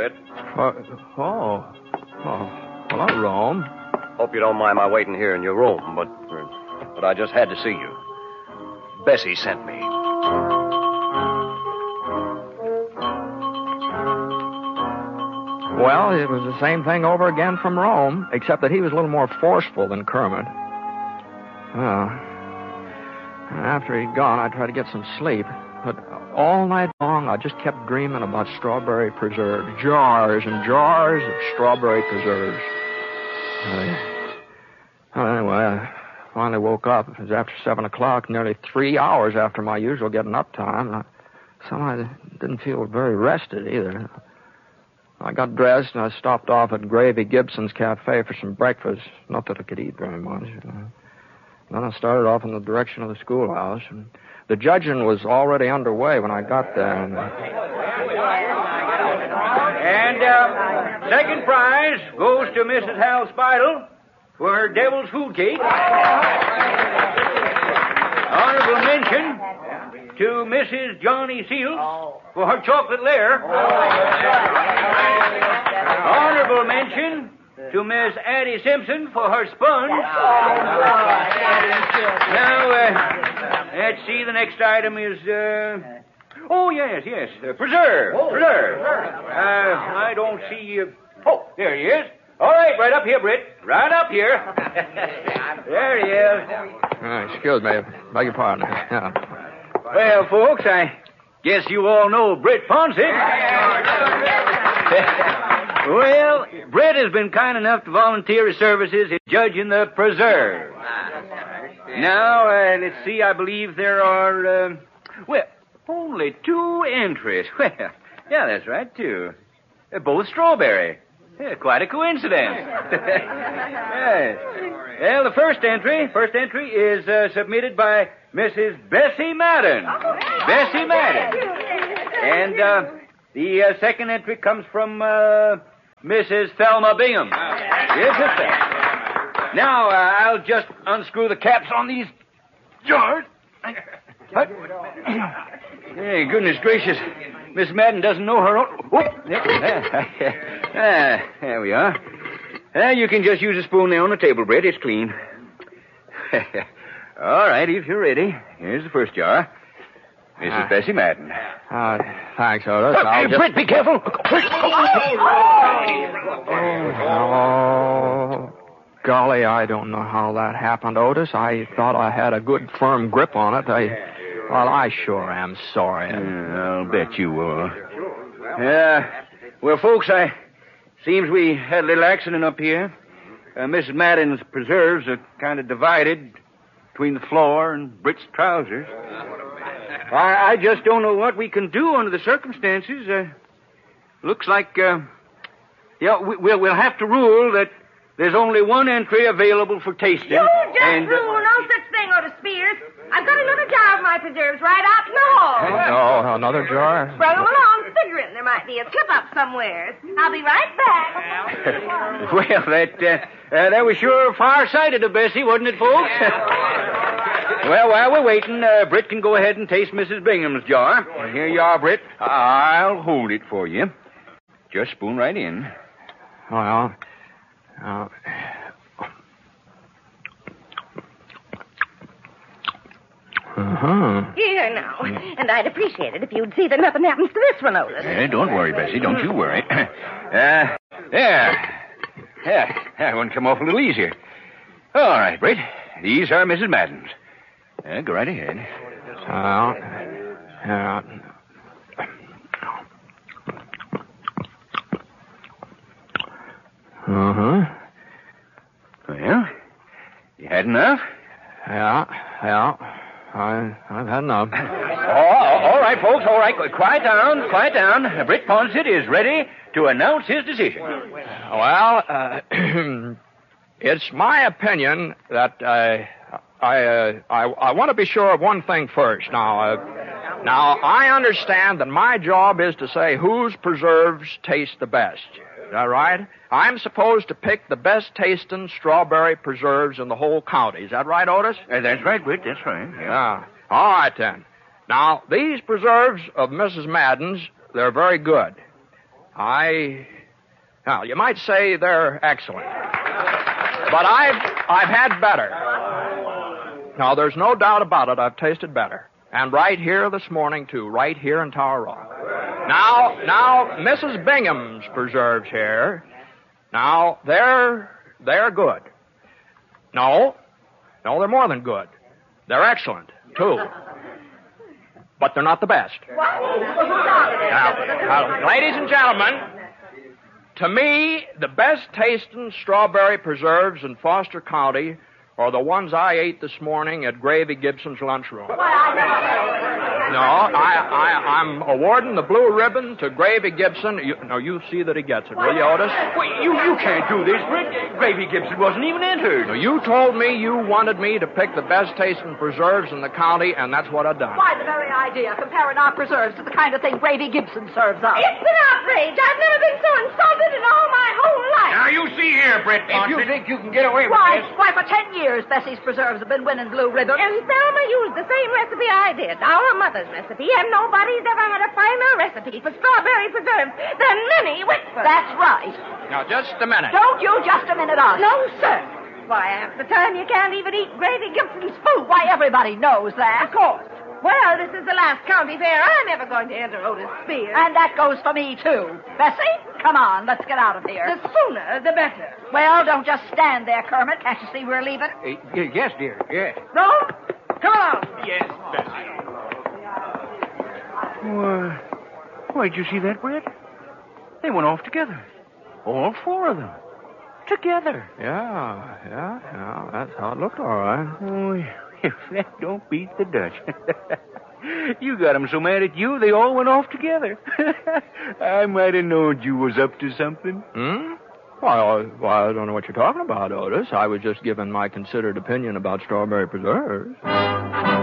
Britt. Hello, Rome. Hope you don't mind my waiting here in your room, but I just had to see you. Bessie sent me. Well, it was the same thing over again from Rome, except that he was a little more forceful than Kermit. After he'd gone, I tried to get some sleep, but all night long I just kept dreaming about strawberry preserves. Jars and jars of strawberry preserves. Anyway, I finally woke up. It was after 7 o'clock, nearly 3 hours after my usual getting up time. Somehow I didn't feel very rested either. I got dressed and I stopped off at Gravy Gibson's Cafe for some breakfast. Not that I could eat very much. Then I started off in the direction of the schoolhouse. And the judging was already underway when I got there. And second prize goes to Mrs. Hal Spidle for her devil's food cake. Honorable mention to Mrs. Johnny Seals for her chocolate lair. Honorable mention to Miss Addie Simpson for her sponge. Now, let's see, the next item is, yes, preserve. I don't see, there he is. All right up here, Britt. Right up here. There he is. Excuse me. Beg your pardon. Yeah. Well, folks, I guess you all know Britt Ponset. Well, Britt has been kind enough to volunteer his services in judging the preserve. Now, let's see, I believe there are, only 2 entries. Well, yeah, that's right, 2. Both strawberry. Yeah, quite a coincidence. Yes. Well, the first entry is submitted by Mrs. Bessie Madden. Bessie Madden. And the second entry comes from Mrs. Thelma Bingham. Yes, sister. Now, I'll just unscrew the caps on these jars. Hey, goodness gracious. Miss Madden doesn't know her own... there we are. You can just use a spoon there on the table, Britt. It's clean. All right, if you're ready. Here's the first jar. Mrs. Bessie Madden. Thanks, Otis. Britt, be careful. Oh, golly, I don't know how that happened, Otis. I thought I had a good, firm grip on it. I sure am sorry. I'll bet you are. Well, folks, seems we had a little accident up here. Mrs. Madden's preserves are kind of divided between the floor and Britt's trousers. I just don't know what we can do under the circumstances. Looks like, we'll have to rule that there's only one entry available for tasting. You just rule no such thing, Otis Spears. I've got another jar of my preserves right out in the hall. Oh, another jar? Sprung them along, figuring there might be a slip-up somewhere. I'll be right back. Well, that was sure far-sighted of Bessie, wasn't it, folks? Well, while we're waiting, Britt can go ahead and taste Mrs. Bingham's jar. Here you are, Britt. I'll hold it for you. Just spoon right in. Well, Here now. And I'd appreciate it if you'd see that nothing happens to this one, Otis. Don't worry, Bessie. Don't you worry. There. That one come off a little easier. All right, Britt. These are Mrs. Madden's. Go right ahead. Well, you had enough? Yeah. I've had enough. All right, folks, all right. Quiet down. Britt Ponset is ready to announce his decision. Well, it's my opinion that I want to be sure of one thing first. Now, I understand that my job is to say whose preserves taste the best. Is that right? I'm supposed to pick the best tasting strawberry preserves in the whole county. Is that right, Otis? That's right, Britt. That's right. Yeah. All right, then. Now, these preserves of Mrs. Madden's, they're very good. Well, you might say they're excellent. But I've had better. Now, there's no doubt about it. I've tasted better. And right here this morning, too. Right here in Tower Rock. Now, Mrs. Bingham's preserves here. Now, they're good. No, they're more than good. They're excellent, too. But they're not the best. Now, ladies and gentlemen, to me, the best tasting strawberry preserves in Foster County are the ones I ate this morning at Gravy Gibson's lunchroom. No, I'm awarding the blue ribbon to Gravy Gibson. You see that he gets it, will you, Otis? Wait, you can't do this, Britt. Gravy Gibson wasn't even entered. No, you told me you wanted me to pick the best tasting preserves in the county, and that's what I've done. Why, the very idea, comparing our preserves to the kind of thing Gravy Gibson serves us. It's an outrage. I've never been so insulted in all my whole life. Now, you see here, Britt. If you think you can get away with this... Why, for 10 years, Bessie's preserves have been winning blue ribbons. And Thelma used the same recipe I did, our mother's recipe, and nobody's ever had a finer recipe for strawberry preserves than Minnie Whitford. That's right. Now, just a minute. Don't you just a minute us. No, sir. Why, half the time you can't even eat Gravy Gibson's food. Why, everybody knows that. Of course. Well, this is the last county fair I'm ever going to enter Otis Spears. And that goes for me, too. Bessie, come on, let's get out of here. The sooner, the better. Well, don't just stand there, Kermit. Can't you see we're leaving? Yes, dear, yes. No? Come on. Yes, Bessie. Why, did you see that, Britt? They went off together. All four of them. Together. Yeah. That's how it looked, all right. Oh, if that don't beat the Dutch. You got them so mad at you, they all went off together. I might have known you was up to something. Well, I don't know what you're talking about, Otis. I was just giving my considered opinion about strawberry preserves.